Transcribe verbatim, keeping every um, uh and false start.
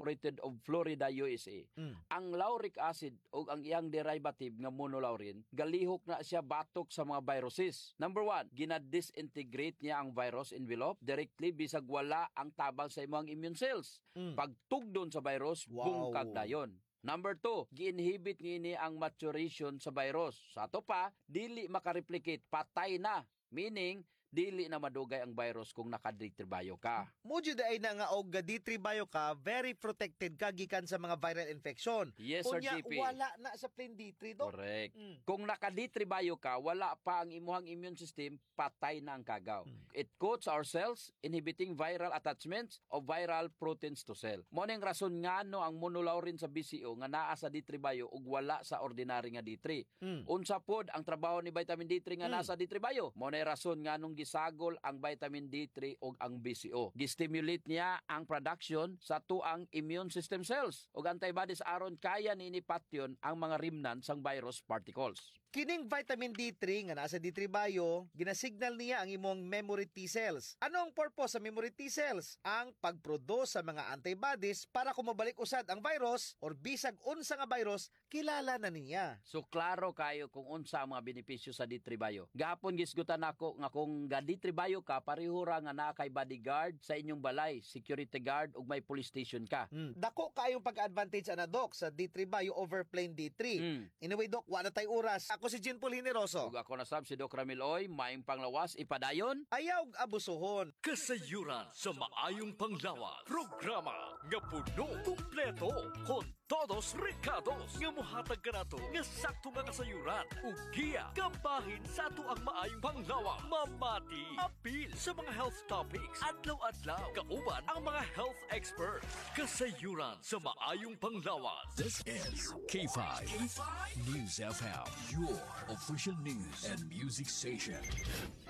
Incorporated of Florida, U S A. Mm. Ang lauric acid o ang iyang derivative nga monolaurin, galihok na siya batok sa mga viruses. Number one, ginadisintegrate niya ang virus envelope directly bisag wala ang tabang sa imong immune cells. Mm. Pagtugdon sa virus, wow. bungkag dayon. Number two, gi-inhibit ngini ang maturation sa virus. Sa ato pa, dili makareplicate, patay na. Meaning, dili na madugay ang virus kung naka-D three bio ka. Mudyo ay na nga og D three bio ka, very protected ka gikan sa mga viral infection. Yes, Sir Kunya, G P. wala na sa plain D three, Dok. Correct. Mm. Kung naka-D three bio ka, wala pa ang imuhang immune system, patay na ang kagaw. Mm. It coats our cells, inhibiting viral attachments of viral proteins to cell. Mo ning rason nga no ang monolaurin sa B C O nga naa sa D three bio ug wala sa ordinary nga D three. Mm. Unsa pod ang trabaho ni vitamin D three nga mm. nasa D three bio? Mo nay rason nga nung gisagol ang vitamin D three ug ang B C O. Gistimulate niya ang production sa tuang immune system cells ug antibodies aron kaya ni patyon ang mga remnants sang virus particles. Kining vitamin D three nga nasa D three bio, ginasignal niya ang imong memory T cells. Ano ang purpose sa memory T cells? Ang pagproduce sa mga antibodies para kumabalik usad ang virus or bisag unsa nga virus, kilala na niya. So klaro kayo kung unsa ang mga benepisyo sa D three bio. Gahapon gisgutan nako nga kung ga D three bio ka, pareho ra nga naa kay bodyguard sa inyong balay, security guard ug may police station ka. Mm. Dako kayong pag-advantage ana, Dok, sa D three bio over plain D three. Mm. Anyway, Dok, wala tay oras. Ako si Jean Paul Hineroso. Ug ako na sab si Doc Ramil Oy, maayong panglawas ipadayon. Ayaw abusuhon. Kasayuran sa maayong panglawas. Programa nga puno, kumpleto, kon todos recados nga mohatag kanato nga sakto nga kasayuran ug giya kabahin sa ato ang maayong panglawas. Mamati apil sa mga health topics adlaw-adlaw kauban ang mga health expert. Kasayuran sa maayong panglawas. This is K five News F M, your official news and music station.